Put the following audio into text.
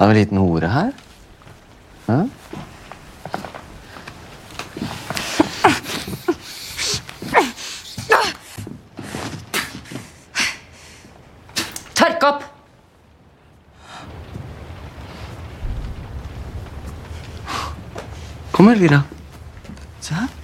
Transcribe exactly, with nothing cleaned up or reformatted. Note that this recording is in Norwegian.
Har vi litt Nore her? Ja? Tørk opp! Kom, Elvira. Se her.